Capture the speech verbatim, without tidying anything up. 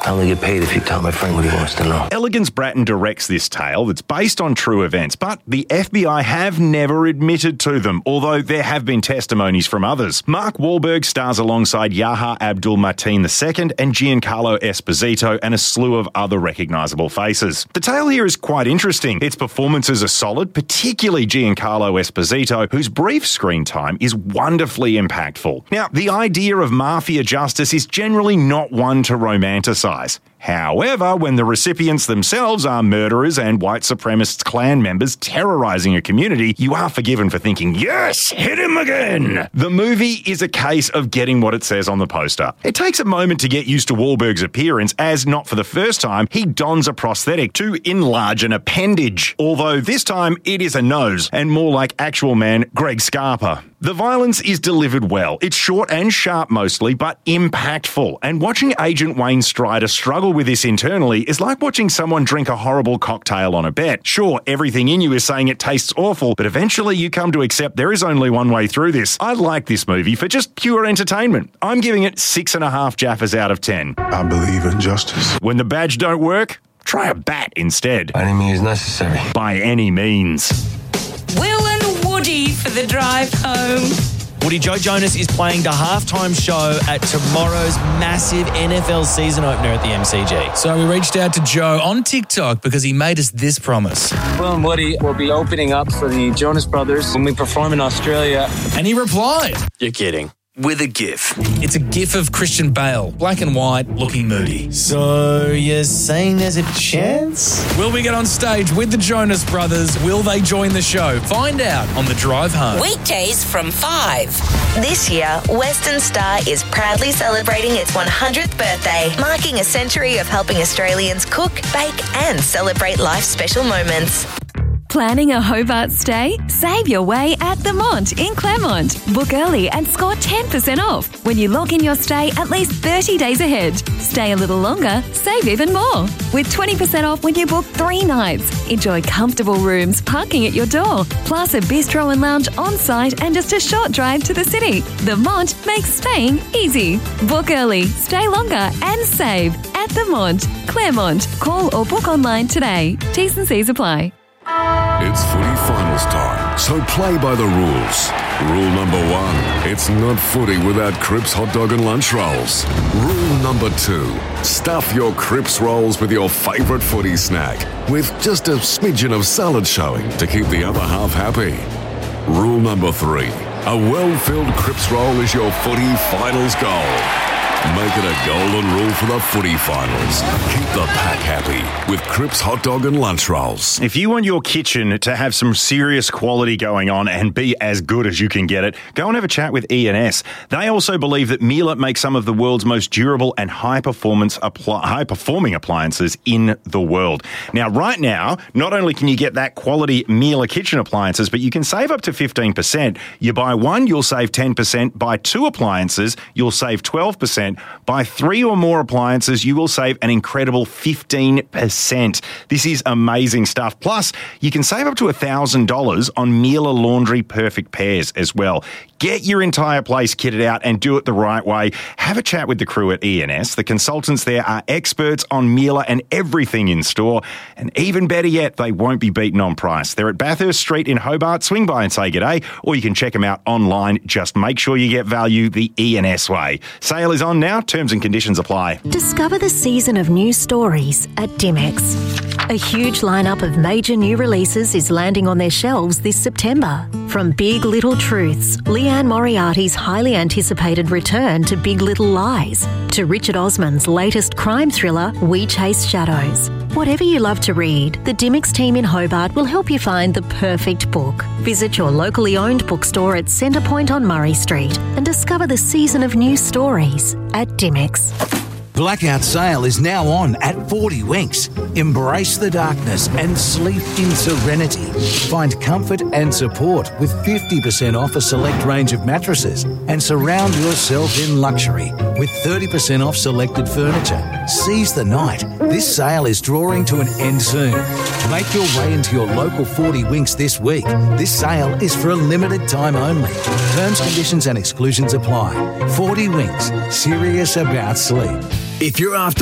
I only get paid if you tell my friend what he wants to know. Elegance Bratton directs this tale that's based on true events, but the F B I have never admitted to them, although there have been testimonies from others. Mark Wahlberg stars alongside Yahya Abdul-Mateen the Second and Giancarlo Esposito and a slew of other recognisable faces. The tale here is quite interesting. Its performances are solid, particularly Giancarlo Esposito, whose brief screen time is wonderfully impactful. Now, the idea of mafia justice is generally not one to romanticise. However, when the recipients themselves are murderers and white supremacist clan members terrorising a community, you are forgiven for thinking, yes, hit him again! The movie is a case of getting what it says on the poster. It takes a moment to get used to Wahlberg's appearance, as not for the first time, he dons a prosthetic to enlarge an appendage. Although this time it is a nose, and more like actual man Greg Scarpa. The violence is delivered well. It's short and sharp mostly, but impactful. And watching Agent Wayne Strider struggle with this internally is like watching someone drink a horrible cocktail on a bet. Sure, everything in you is saying it tastes awful, but eventually you come to accept there is only one way through this. I like this movie for just pure entertainment. I'm giving it six and a half Jaffas out of ten. I believe in justice. When the badge don't work, try a bat instead. By any means necessary. By any means. Will and Woody for the drive home. Woody, Joe Jonas is playing the halftime show at tomorrow's massive N F L season opener at the M C G. So we reached out to Joe on TikTok because he made us this promise. Will and Woody will be opening up for the Jonas Brothers when we perform in Australia. And he replied, "You're kidding." With a GIF. It's a GIF of Christian Bale, black and white, looking moody. So you're saying there's a chance? Will we get on stage with the Jonas Brothers? Will they join the show? Find out on the drive home. Weekdays from five. This year, Western Star is proudly celebrating its one hundredth birthday, marking a century of helping Australians cook, bake and celebrate life's special moments. Planning a Hobart stay? Save your way at The Mont in Claremont. Book early and score ten percent off when you log in your stay at least thirty days ahead. Stay a little longer, save even more. With twenty percent off when you book three nights. Enjoy comfortable rooms, parking at your door, plus a bistro and lounge on site and just a short drive to the city. The Mont makes staying easy. Book early, stay longer and save at The Mont, Claremont. Call or book online today. T's and C's apply. It's footy finals time, so play by the rules. Rule number one, it's not footy without Cripps hot dog and lunch rolls. Rule number two, stuff your Cripps rolls with your favourite footy snack, with just a smidgen of salad showing to keep the other half happy. Rule number three, a well-filled Cripps roll is your footy finals goal. Make it a golden rule for the footy finals. Keep the pack happy with Cripps hot dog and lunch rolls. If you want your kitchen to have some serious quality going on and be as good as you can get it, go and have a chat with E and S. They also believe that Miele makes some of the world's most durable and high-performance, appli- high-performing appliances in the world. Now, right now, not only can you get that quality Miele kitchen appliances, but you can save up to fifteen percent. You buy one, you'll save ten percent. Buy two appliances, you'll save twelve percent. Buy three or more appliances, you will save an incredible fifteen percent. This is amazing stuff. Plus, you can save up to one thousand dollars on Miele Laundry Perfect Pairs as well. Get your entire place kitted out and do it the right way. Have a chat with the crew at E and S. The consultants there are experts on Miele and everything in store. And even better yet, they won't be beaten on price. They're at Bathurst Street in Hobart. Swing by and say g'day, or you can check them out online. Just make sure you get value the E and S way. Sale is on now. Terms and conditions apply. Discover the season of new stories at Dymocks. A huge lineup of major new releases is landing on their shelves this September. From Big Little Truths, Leanne Moriarty's highly anticipated return to Big Little Lies, to Richard Osman's latest crime thriller, We Chase Shadows. Whatever you love to read, the Dymocks team in Hobart will help you find the perfect book. Visit your locally owned bookstore at Centrepoint on Murray Street and discover the season of new stories at Dymocks. Blackout sale is now on at forty Winks. Embrace the darkness and sleep in serenity. Find comfort and support with fifty percent off a select range of mattresses and surround yourself in luxury with thirty percent off selected furniture. Seize the night. This sale is drawing to an end soon. Make your way into your local forty Winks this week. This sale is for a limited time only. Terms, conditions and exclusions apply. forty Winks. Serious about sleep. If you're after